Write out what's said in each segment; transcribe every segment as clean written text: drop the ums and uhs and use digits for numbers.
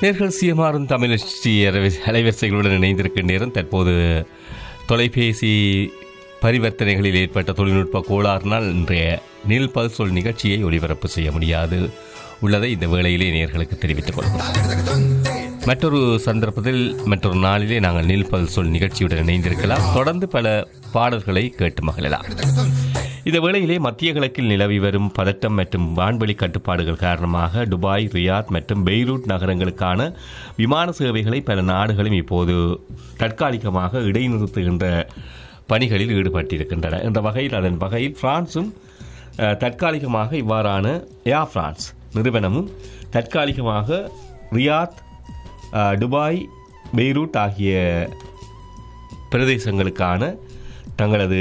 நேர்கள் சிஎம்ஆரும் தமிழச்சி அலைவரிசைகளுடன் இணைந்திருக்கிற நேரம் தற்போது தொலைபேசி பரிவர்த்தனைகளில் ஏற்பட்ட தொழில்நுட்ப கோளாறினால் இன்றைய நீல் பல்சொல் நிகழ்ச்சியை ஒளிபரப்பு செய்ய முடியாது உள்ளதை இந்த வேளையிலே நேர்களுக்கு தெரிவித்துக் கொள்கிறோம். மற்றொரு சந்தர்ப்பத்தில் மற்றொரு நாளிலே நாங்கள் நீல் பல்சொல் நிகழ்ச்சியுடன் இணைந்திருக்கலாம். தொடர்ந்து பல பாடல்களை கேட்டு மகிழலாம். இந்த வேளையிலே மத்திய கிழக்கில் நிலவி வரும் பதட்டம் மற்றும் வான்வெளி கட்டுப்பாடுகள் காரணமாக துபாய், ரியாத் மற்றும் பெய்ரூட் நகரங்களுக்கான விமான சேவைகளை பல நாடுகளும் இப்போது தற்காலிகமாக இடைநிறுத்துகின்ற பணிகளில் ஈடுபட்டிருக்கின்றன. என்ற வகையில் அதன் வகையில் பிரான்சும் தற்காலிகமாக இவ்வாறான ஏர் பிரான்ஸ் நிறுவனமும் தற்காலிகமாக ரியாத், துபாய், பெய்ரூட் ஆகிய பிரதேசங்களுக்கான தங்களது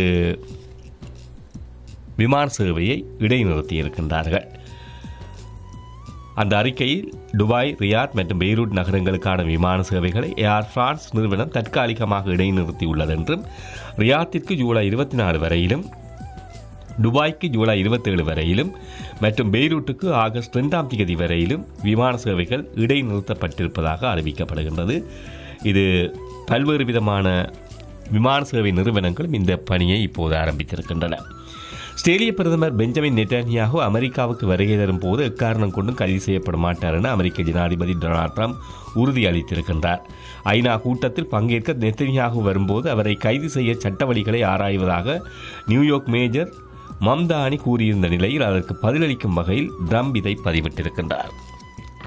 விமான சேவையை இடைநிறுத்தியிருக்கின்றார்கள். அந்த அறிக்கையில் துபாய், ரியாத் மற்றும் பெய்ரூட் நகரங்களுக்கான விமான சேவைகளை ஏர் பிரான்ஸ் நிறுவனம் தற்காலிகமாக இடைநிறுத்தியுள்ளது என்றும், ரியாத்திற்கு ஜூலை 24 வரையிலும், துபாய்க்கு ஜூலை 27 வரையிலும் மற்றும் பெய்ரூட்டுக்கு ஆகஸ்ட் 2ஆம் தேதி வரையிலும் விமான சேவைகள் இடைநிறுத்தப்பட்டிருப்பதாக அறிவிக்கப்படுகின்றது. இது பல்வேறு விதமான விமான சேவை நிறுவனங்களும் இந்த பணியை இப்போது ஆரம்பித்திருக்கின்றன. ஆஸ்திரேலிய பிரதமர் பெஞ்சமின் நெட்டன்யாகு அமெரிக்காவுக்கு வருகை தரும் போது எக்காரணம் கொண்டும் கைது செய்யப்பட மாட்டார் என அமெரிக்க ஜனாதிபதி டொனால்ட் ட்ரம்ப் உறுதியளித்திருக்கின்றார். ஐநா கூட்டத்தில் பங்கேற்க நெட்டன்யாகு வரும்போது அவரை கைது செய்ய சட்ட வழிகளை ஆராய்வதாக நியூயார்க் மேஜர் மம்தானி கூறியிருந்த நிலையில் அதற்கு பதிலளிக்கும் வகையில் ட்ரம்ப் இதை பதிவிட்டிருக்கின்றார்.